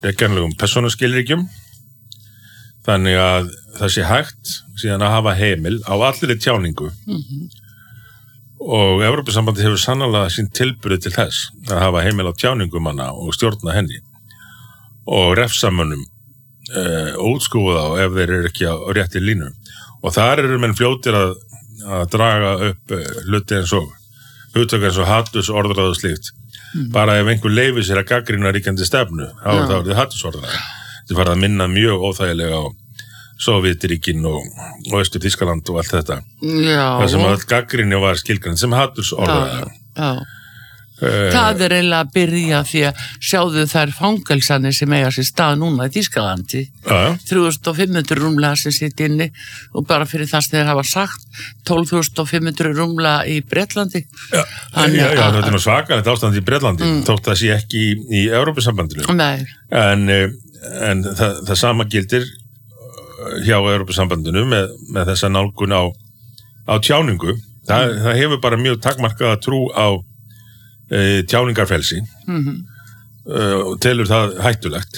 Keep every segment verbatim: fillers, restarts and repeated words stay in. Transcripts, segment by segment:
rekjanlegum persónuskilríkjum þannig að það sé hægt síðan að hafa heimil á allri tjáningu mm-hmm. og Evrópusambandið hefur sannarlega sín tilburði til þess að hafa heimil á tjáningumanna og stjórna henni og refsamönnum uh, og útskúfa þá ef þeir eru ekki á rétti línu og þar eru menn fljótir að, að draga upp uh, hluti eins og hugtök eins og hatursorðræðu og slíkt mm. bara ef einhver leyfir sér að gagnrýna ríkjandi stefnu þá er það orðið hatursorðræða þetta farið að minna mjög óþægilega á Sovétríkin og, og Austur-Þýskaland og allt þetta já. Það sem að gagnrýni var skilgreind sem hatursorðræða já, já. Það er eiginlega að byrja því að sjáðu þær fangelsanir sem eiga sér stað núna í Þýskalandi þrjú þúsund fimm hundruð rúmlega sem sitt inni og bara fyrir það sem þeir hafa sagt tólf þúsund fimm hundruð rúmlega í Bretlandi Já, já, já þetta er nú svakalegt ástand í Bretlandi mm. þótt það sé ekki í, í Evrópusambandinu Nei. en, en það, það sama gildir hjá Evrópusambandinu með, með þessa nálgun á, á tjáningu það, mm. það hefur bara mjög takmarkaða trú á tjáningarfelsi mm-hmm. uh, og telur það hættulegt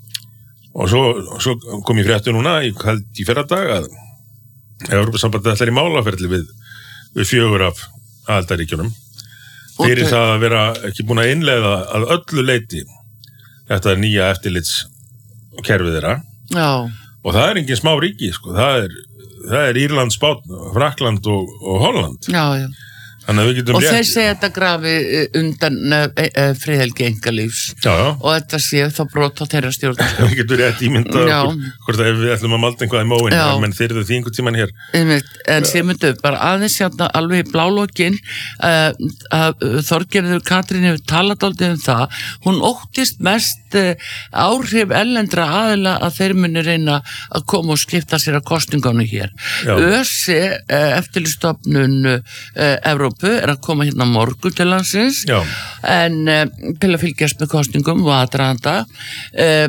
og svo, svo kom ég fréttu núna í, í fyrra dag að Evrópusambandið ætlar í málaferli við, við fjögur af aðildarríkjunum fyrir það að vera ekki búin að innleiða að öllu leyti þetta nýja eftirlitskerfið þeirra Já. og það er engin smá ríki sko. það, er, það er Írland, Spánn, Frakkland og, og Holland Já, já og rétt. Þeir segja þetta grafi undan e, e, friðhelgi einkalífs já, já. og þetta sé þá brot á þeirra stjórnarskrá við getum rétt ímyndað hvort að ef við ætlum að malda einhvað í móin menn þeir eru því einhvern tíman hér en sem myndu bara aðeins hérna alveg í blálókin uh, að Þorgerður Katrín hefur talað aldrei um það hún óttist mest uh, áhrif erlendra aðila að þeir muni reyna að koma og skipta sér að kostingánu hér ÖSE uh, eftirlitsstofnun uh, Evrópu er að koma hérna morgun til landsins Já. en uh, til að fylgjast með kostingum og aðdraganda uh,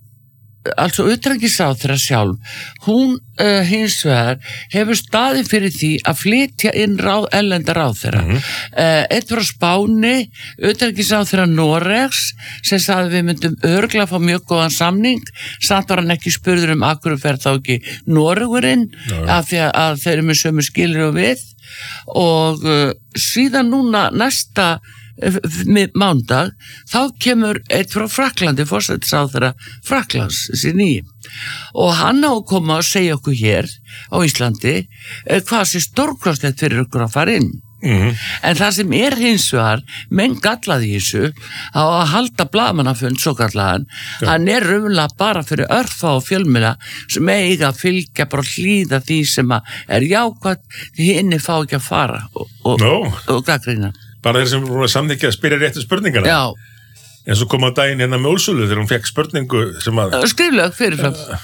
altså utanríkisráðherra sjálf hún uh, hins vegar hefur staðið fyrir því að flytja inn ráð, erlenda ráðherra mm-hmm. uh, eitt frá Spáni utanríkisráðherra Noregs sem sagði við myndum örugglega fá mjög góðan samning samt var hann ekki spurður um akkur fer þá ekki Noregurinn af því að, að þeir eru með sömu skilur og við og uh, síðan núna næsta með mándag þá kemur eitt frá Frakklandi forsætisráðherra Frakklands þessi nýji og hann á að koma að segja okkur hér á Íslandi eh, hvað sé stórkostlegt fyrir okkur að fara inn mm-hmm. en það sem er hins vegar menn gallaði í þessu á að halda blaðmannafund svo gallaðan ja. Hann er raunlega bara fyrir örfa og fjölmiðla sem eiga að fylgja bara hlýða því sem er jákvæmt því henni fá ekki að fara og, og, no. og gagnrýna bara þeir sem voru samþykkja að spyrja réttu spurningana Já. En svo kom á daginn hérna með Úrsulu þegar hún fekk spurningu sem að skrifleg fyrirfram uh,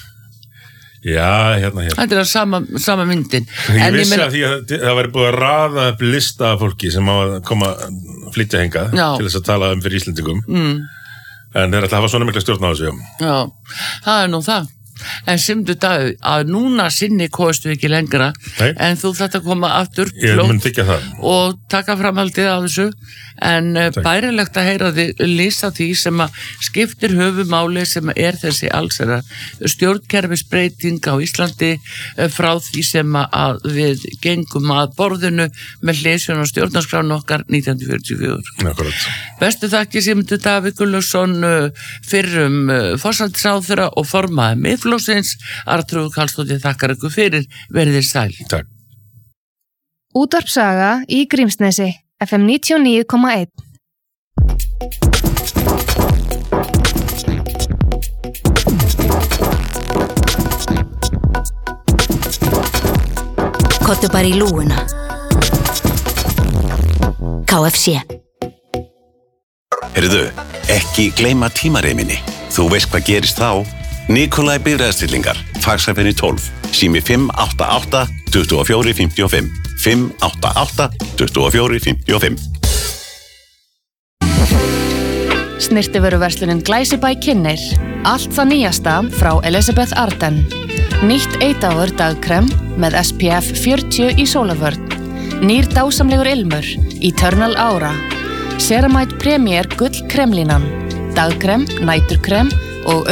Já, hérna hérna Þetta er sama, sama myndin Ég en vissi ég meina... að því að það væri búið að raða upp lista af fólki sem á að koma flytja hingað Já. Til þess að tala um fyrir Íslendingum mm. en þeir ætla að hafa svona mikla stjórn á þessu Já, það er nú það en simdu dag að núna sinni kostu ekki lengra Nei. En þú þetta koma aftur Ég mun þykja það og taka framhaldið á þessu en Takk. Bærilegt að heyra þið lýsa því sem að skiptir höfumáli sem er þessi allsera stjórnkerfisbreyting á Íslandi frá því sem að við gengum að borðinu með hliðsjón og stjórnarskránu okkar nítján hundruð fjörutíu og fjögur Akkurat. Bestu þakki Sigmundur Davíð Gunnlaugsson fyrrum forsætisráðherra og formaður Miðflokksins Arnþrúður Karlsdóttir þakkar ykkur fyrir verið sæl Takk. Útvarpssaga í Grímsnesi F M níutíu og níu komma eitt Kottu bara í lúuna K F C Heyrðu, ekki gleyma tímareiminni Þú veist hvað gerist þá Nikolai Bifreiðastillingar, Faxafenni tólf, sími fimm átta átta, tuttugu og fjögur, fimmtíu og fimm, fimm átta átta, tuttugu og fjögur, fimmtíu og fimm. Snyrtivöruverslunin Glæsibæ kynnir allt það nýjasta frá Elizabeth Arden. Nýtt eitt-áður dagkrem með S P F fjörutíu í sólarvörn. Nýr dásamlegur ilmur, Eternal Aura. Ceramide Premier gull kremlínan. Dagkrem, næturkrem og